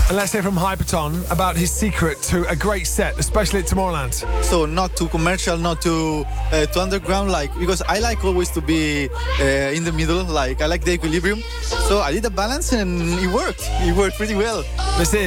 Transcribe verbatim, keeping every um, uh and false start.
And let's hear from Hyperton about his secret to a great set, especially at Tomorrowland. So not too commercial, not too uh, too underground, like, because I like always to be uh, in the middle, like I like the equilibrium. So I did a balance and it worked. It worked pretty well. This is